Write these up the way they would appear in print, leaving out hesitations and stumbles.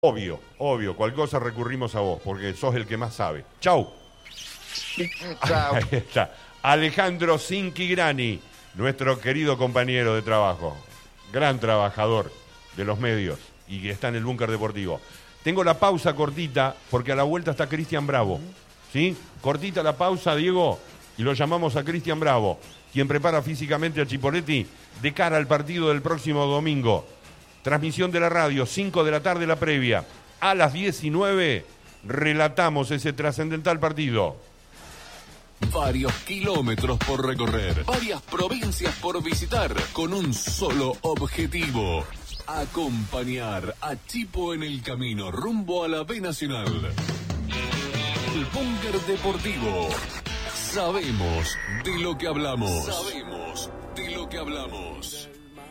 Obvio, cualquier cosa recurrimos a vos, porque sos el que más sabe. Chau. Chao. Ahí está. Alejandro Cinquigrani, nuestro querido compañero de trabajo, gran trabajador de los medios y que está en el búnker deportivo. Tengo la pausa cortita, porque a la vuelta está Cristian Bravo. ¿Sí? Cortita la pausa, Diego, y lo llamamos a Cristian Bravo, quien prepara físicamente a Chipoletti de cara al partido del próximo domingo. Transmisión de la radio, 5 de la tarde la previa. A las 19 relatamos ese trascendental partido. Varios kilómetros por recorrer, varias provincias por visitar, con un solo objetivo: acompañar a Chipo en el camino rumbo a la B Nacional. El búnker deportivo. Sabemos de lo que hablamos. Sabemos de lo que hablamos.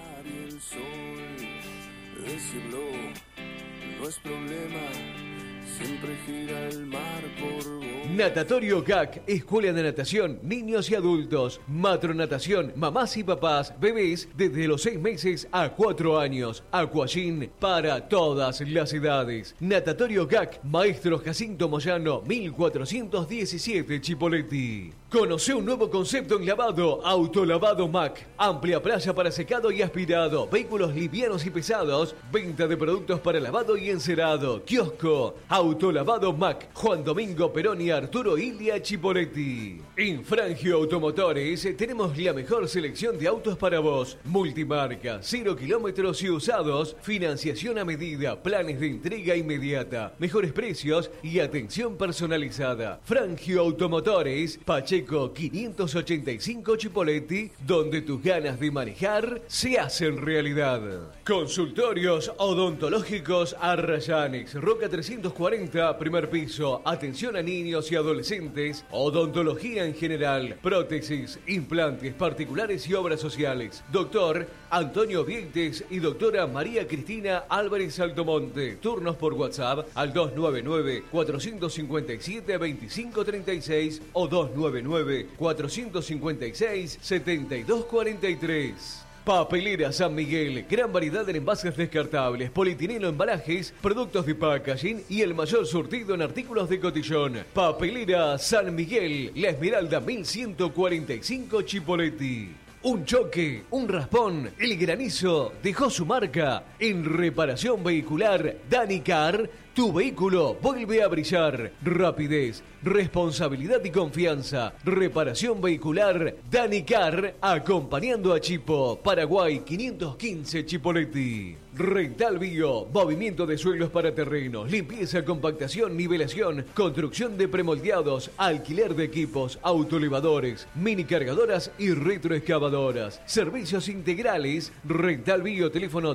No es problema, siempre gira el mar por vos. Natatorio GAC, Escuela de Natación, niños y adultos. Matronatación, mamás y papás, bebés desde los 6 meses a 4 años. Aquagym para todas las edades. Natatorio GAC, Maestro Jacinto Moyano, 1417 Chipoletti. Conoce un nuevo concepto en lavado, Autolavado Mac. Amplia playa para secado y aspirado, vehículos livianos y pesados, venta de productos para lavado y encerado, kiosco, Autolavado Mac, Juan Domingo Perón y Arturo Ilia Chipoletti. En Frangio Automotores tenemos la mejor selección de autos para vos, multimarca, 0 kilómetros y usados, financiación a medida, planes de entrega inmediata, mejores precios y atención personalizada. Frangio Automotores, Pacheco 585 Chipoletti, donde tus ganas de manejar se hacen realidad. Consultorios odontológicos Arrayanes, Roca 340, primer piso. Atención a niños y adolescentes, odontología en general, prótesis, implantes particulares y obras sociales. Doctor Antonio Vieites y doctora María Cristina Álvarez Altomonte. Turnos por WhatsApp al 299-457-2536 o 299-456-7243. Papelera San Miguel, gran variedad en envases descartables, polietileno, embalajes, productos de packaging y el mayor surtido en artículos de cotillón. Papelera San Miguel, La Esmeralda 1145 Chipoletti. Un choque, un raspón, el granizo dejó su marca. En reparación vehicular Danicar, tu vehículo vuelve a brillar. Rapidez, responsabilidad y confianza. Reparación vehicular Danicar, acompañando a Chipo. Paraguay 515 Chipoletti. Rental Bio, movimiento de suelos para terrenos, limpieza, compactación, nivelación, construcción de premoldeados, alquiler de equipos, autoelevadores, mini cargadoras y retroexcavadoras. Servicios integrales. Rental Bio, teléfono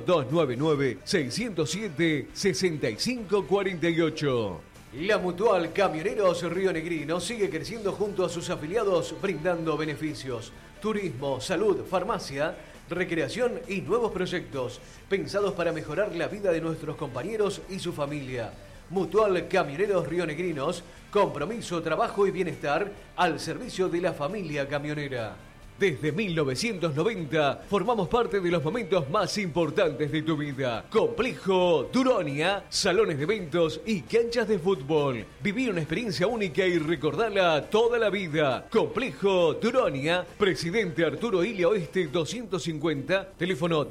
299-607-6548. La Mutual Camioneros Río Negrino sigue creciendo junto a sus afiliados, brindando beneficios, turismo, salud, farmacia, recreación y nuevos proyectos pensados para mejorar la vida de nuestros compañeros y su familia. Mutual Camioneros Rionegrinos, compromiso, trabajo y bienestar al servicio de la familia camionera. Desde 1990 formamos parte de los momentos más importantes de tu vida. Complejo Duronia, salones de eventos y canchas de fútbol. Viví una experiencia única y recordarla toda la vida. Complejo Duronia, Presidente Arturo Ilia Oeste 250, teléfono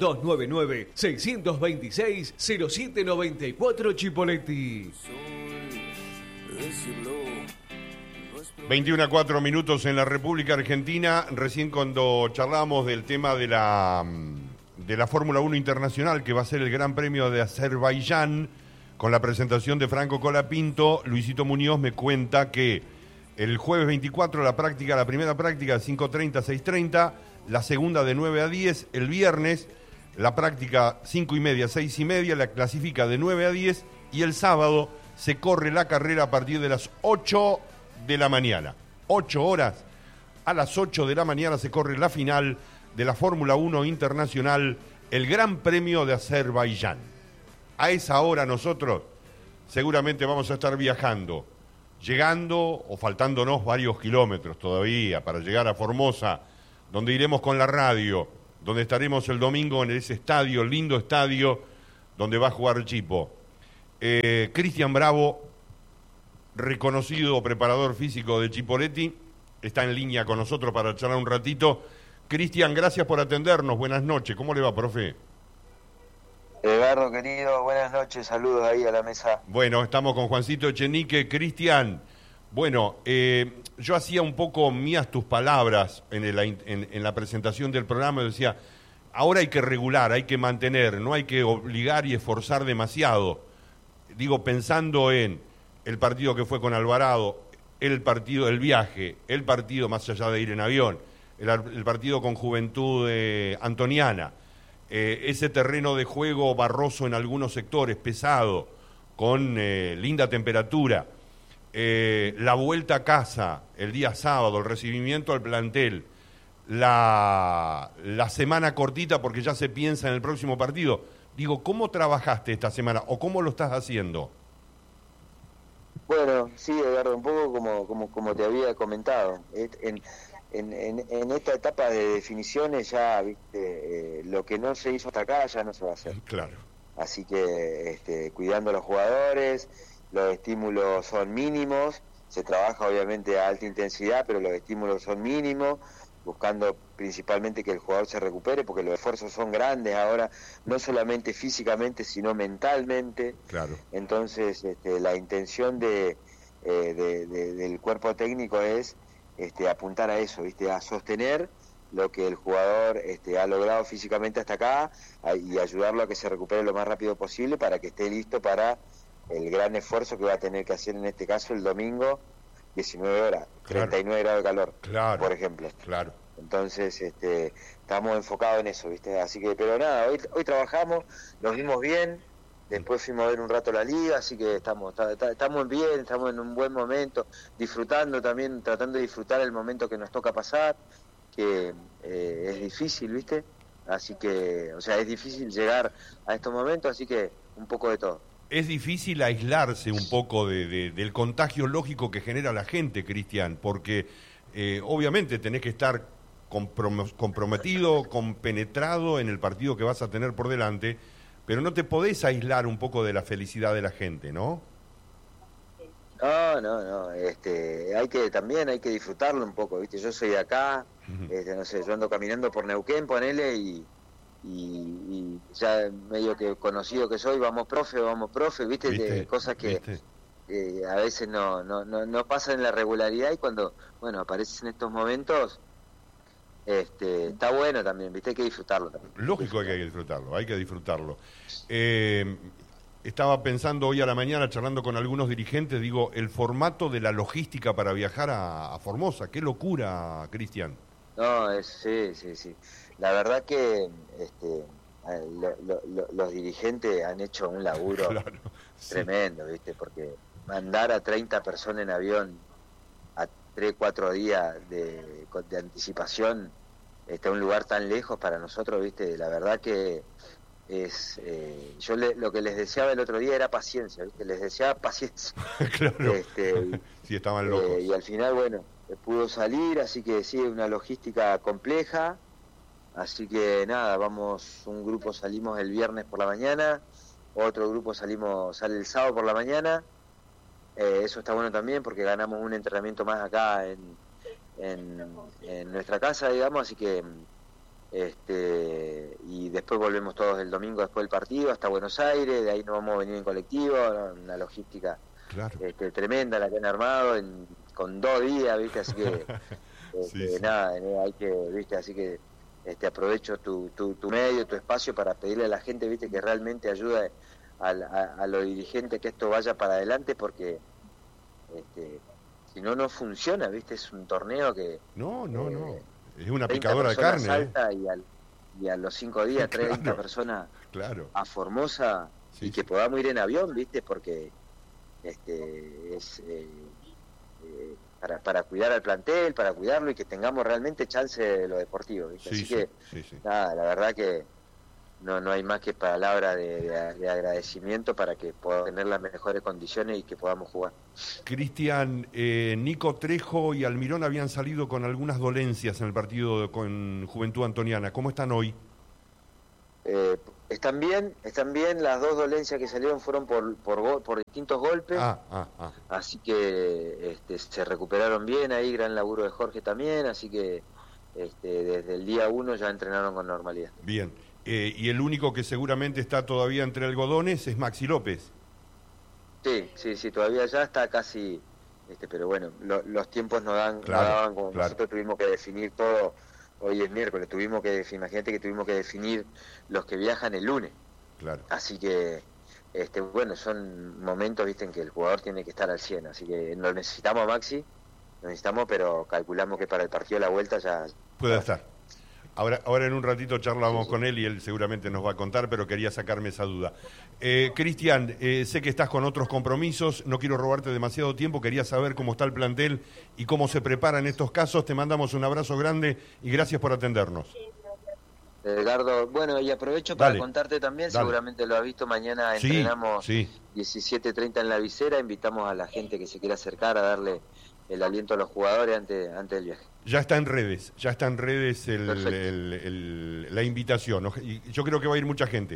299-626-0794 Chipoletti. 21:04 en la República Argentina. Recién cuando charlábamos del tema de la Fórmula 1 Internacional, que va a ser el Gran Premio de Azerbaiyán, con la presentación de Franco Colapinto, Luisito Muñoz me cuenta que el jueves 24 la primera práctica de 5:30 a 6:30, la segunda de 9 a 10, el viernes la práctica 5:30 a 6:30, la clasifica de 9 a 10 y el sábado se corre la carrera a partir de las 8 de la mañana. 8 horas. A las 8 de la mañana se corre la final de la Fórmula 1 Internacional, el Gran Premio de Azerbaiyán. A esa hora nosotros seguramente vamos a estar viajando, llegando o faltándonos varios kilómetros todavía para llegar a Formosa, donde iremos con la radio, donde estaremos el domingo en ese estadio, lindo estadio, donde va a jugar Chipo. Cristian Bravo, reconocido preparador físico de Chipoleti, está en línea con nosotros para charlar un ratito. Cristian, gracias por atendernos. Buenas noches. ¿Cómo le va, profe? Edgardo, querido, buenas noches. Saludos ahí a la mesa. Bueno, estamos con Juancito Echenique. Cristian, bueno, yo hacía un poco mías tus palabras en la presentación del programa. Yo decía, ahora hay que regular, hay que mantener, no hay que obligar y esforzar demasiado. Digo, pensando en el partido que fue con Alvarado, el partido del viaje, el partido más allá de ir en avión, el partido con Juventud Antoniana, ese terreno de juego barroso en algunos sectores, pesado, con linda temperatura, la vuelta a casa el día sábado, el recibimiento al plantel, la semana cortita porque ya se piensa en el próximo partido. Digo, ¿cómo trabajaste esta semana o cómo lo estás haciendo? Bueno, sí, Edgardo, un poco como te había comentado. En esta etapa de definiciones ya, viste, lo que no se hizo hasta acá ya no se va a hacer. Claro. Así que cuidando a los jugadores, los estímulos son mínimos, se trabaja obviamente a alta intensidad, pero los estímulos son mínimos, buscando principalmente que el jugador se recupere, porque los esfuerzos son grandes ahora, no solamente físicamente, sino mentalmente. Claro. Entonces, la intención del cuerpo técnico es apuntar a eso, ¿viste? A sostener lo que el jugador ha logrado físicamente hasta acá y ayudarlo a que se recupere lo más rápido posible para que esté listo para el gran esfuerzo que va a tener que hacer en este caso el domingo, 19 horas, Claro. 39 grados de calor, Claro. por ejemplo. Claro. Entonces, estamos enfocados en eso, ¿viste? Así que, pero nada, hoy trabajamos, nos vimos bien, después fuimos a ver un rato la liga, así que estamos bien, estamos en un buen momento, disfrutando también, tratando de disfrutar el momento que nos toca pasar, que es difícil, ¿viste? Así que, o sea, es difícil llegar a estos momentos, así que un poco de todo. Es difícil aislarse un poco del contagio lógico que genera la gente, Cristian, porque obviamente tenés que estar comprometido, compenetrado en el partido que vas a tener por delante, pero no te podés aislar un poco de la felicidad de la gente, ¿no? No, hay que disfrutarlo un poco, ¿viste? Yo soy de acá, no sé, yo ando caminando por Neuquén, ponele, y ya medio que conocido que soy, vamos profe, ¿viste? ¿Viste? Cosas que ¿Viste? a veces no pasan en la regularidad, y cuando, bueno, aparecen estos momentos, está bueno también, ¿viste? Hay que disfrutarlo también. Lógico que hay que disfrutarlo. Estaba pensando hoy a la mañana, charlando con algunos dirigentes, digo, el formato de la logística para viajar a Formosa, qué locura, Cristian. No, sí. La verdad que los dirigentes han hecho un laburo Claro, sí. tremendo, ¿viste? Porque mandar a 30 personas en avión a 3-4 días de anticipación a un lugar tan lejos para nosotros, ¿viste? La verdad que es... yo lo que les deseaba el otro día era paciencia, ¿viste? Les deseaba paciencia. Claro, sí, estaban locos. Y al final, bueno, pudo salir, así que sí, una logística compleja. Así que nada, un grupo salimos el viernes por la mañana, otro grupo sale el sábado por la mañana. Eso está bueno también porque ganamos un entrenamiento más acá en nuestra casa, digamos, así que y después volvemos todos el domingo después del partido hasta Buenos Aires, de ahí nos vamos a venir en colectivo, ¿no? Una logística Claro. tremenda la que han armado con 2 días, ¿viste? Así que Sí. nada, hay que, ¿viste? Así que aprovecho tu medio, tu espacio para pedirle a la gente, ¿viste? Que realmente ayude a los dirigentes que esto vaya para adelante, porque si no funciona, ¿viste? Es un torneo que No. Es una 30 picadora de personas carne. salta y a los 5 días 30 Claro. personas Claro. a Formosa, Sí, y que sí. podamos ir en avión, ¿viste? Porque es para cuidar al plantel, para cuidarlo y que tengamos realmente chance de lo deportivo, ¿viste? Sí, Así sí, que sí. nada, la verdad que no hay más que palabras de agradecimiento para que podamos tener las mejores condiciones y que podamos jugar. Cristian, Nico Trejo y Almirón habían salido con algunas dolencias en el partido con Juventud Antoniana. ¿Cómo están hoy? Están bien, las dos dolencias que salieron fueron por distintos golpes, así que se recuperaron bien, ahí gran laburo de Jorge también, así que desde el día 1 ya entrenaron con normalidad. Bien, y el único que seguramente está todavía entre algodones es Maxi López. Sí, todavía ya está casi, pero bueno, los tiempos no daban, como nosotros tuvimos que definir todo. Hoy es miércoles, imagínate que tuvimos que definir los que viajan el lunes. Claro. Así que, bueno, son momentos, en que el jugador tiene que estar al 100. Así que lo necesitamos a Maxi, pero calculamos que para el partido de la vuelta ya... Puede estar. Ahora en un ratito charlamos con él y él seguramente nos va a contar, pero quería sacarme esa duda. Cristian, sé que estás con otros compromisos, no quiero robarte demasiado tiempo, quería saber cómo está el plantel y cómo se prepara en estos casos. Te mandamos un abrazo grande y gracias por atendernos. Edgardo, bueno, y aprovecho para contarte también, seguramente lo has visto, mañana entrenamos 17:30 en la Visera, invitamos a la gente que se quiera acercar a darle el aliento a los jugadores antes del viaje. Ya está en redes la invitación. Y yo creo que va a ir mucha gente.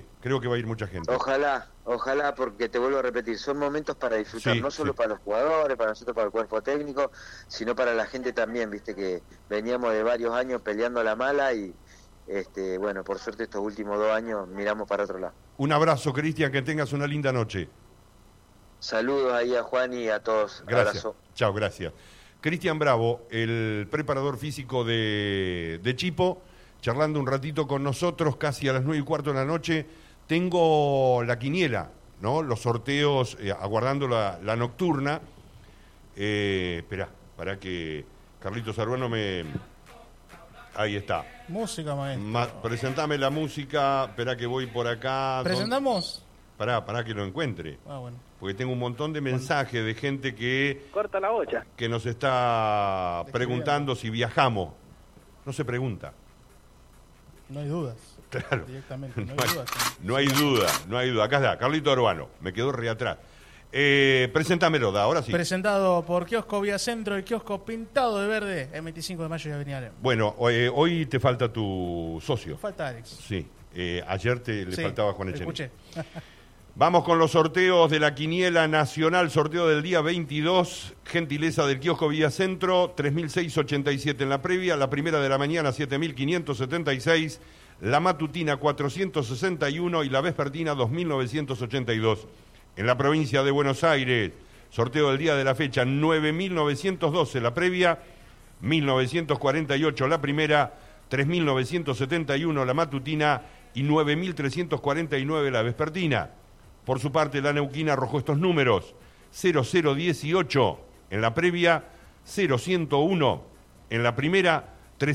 Ojalá, porque te vuelvo a repetir, son momentos para disfrutar, no solo para los jugadores, para nosotros, para el cuerpo técnico, sino para la gente también, que veníamos de varios años peleando a la mala y bueno, por suerte estos últimos 2 años miramos para otro lado. Un abrazo, Cristian, que tengas una linda noche. Saludos ahí a Juan y a todos. Gracias. Abrazo. Chao, gracias. Cristian Bravo, el preparador físico de Chipo, charlando un ratito con nosotros, casi a las 9:15 de la noche. Tengo la quiniela, ¿no? Los sorteos, aguardando la nocturna. Esperá, para que Carlitos Aruano me... Ahí está. Música, maestro. Presentame la música, esperá que voy por acá. ¿Presentamos? Pará que lo encuentre. Bueno. Porque tengo un montón de mensajes de gente que... Corta la bocha. Que nos está preguntando si viajamos. No se pregunta. No hay dudas. Claro. Directamente, no hay duda. Acá está, Carlito Urbano. Me quedó re atrás. Preséntamelo, ahora sí. Presentado por Kiosco Vía Centro, el kiosco pintado de verde, el 25 de mayo y Avenida Alem. Bueno, hoy te falta tu socio. Falta Alex. Sí. Ayer le faltaba Juan Echenique. Escuché. Vamos con los sorteos de la quiniela nacional, sorteo del día 22, gentileza del kiosco Vía Centro, 3.687 en la previa, la primera de la mañana 7.576, la matutina 461 y la vespertina 2.982. En la provincia de Buenos Aires, sorteo del día de la fecha 9.912 la previa, 1.948 la primera, 3.971 la matutina y 9.349 la vespertina. Por su parte, la neuquina arrojó estos números: 0018 en la previa, 0101 en la primera,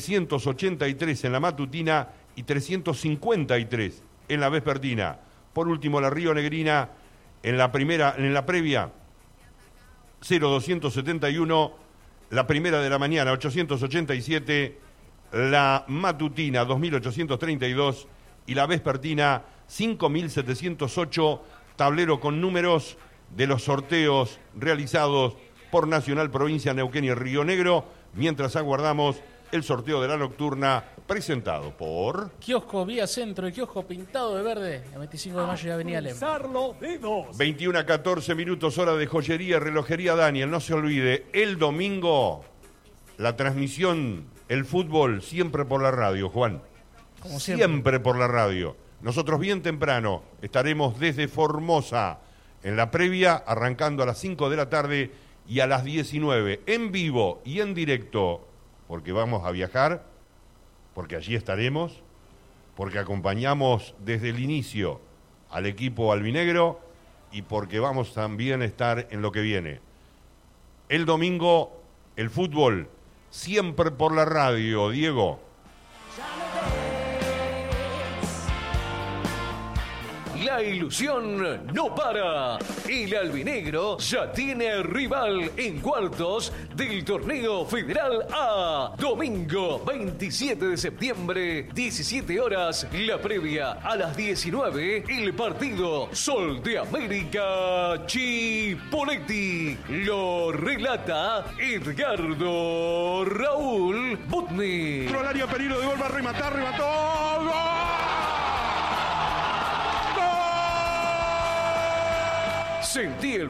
383 en la matutina y 353 en la vespertina. Por último, la rionegrina en la previa, 0271, la primera de la mañana, 887, la matutina, 2832 y la vespertina, 5708. Tablero con números de los sorteos realizados por Nacional, Provincia, Neuquén y Río Negro, mientras aguardamos el sorteo de la nocturna presentado por... Kiosco Vía Centro, el kiosco pintado de verde, el 25 de mayo y Avenida Alem. 21:14, hora de joyería, relojería Daniel. No se olvide, el domingo, la transmisión, el fútbol, siempre por la radio, Juan. Como siempre por la radio. Nosotros bien temprano estaremos desde Formosa en la previa, arrancando a las 5 de la tarde y a las 19, en vivo y en directo, porque vamos a viajar, porque allí estaremos, porque acompañamos desde el inicio al equipo albinegro y porque vamos también a estar en lo que viene. El domingo, el fútbol, siempre por la radio, Diego. La ilusión no para. El albinegro ya tiene rival en cuartos del torneo Federal A. Domingo 27 de septiembre, 17 horas, la previa. A las 19, el partido Sol de América Chipoletti. Lo relata Edgardo Raúl Butni. Peligro de gol, va a rematar, remató. ¡Gol! Sentí el